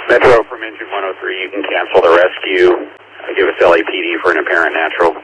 Metro from engine 103, you can cancel the rescue. Give us LAPD for an apparent natural.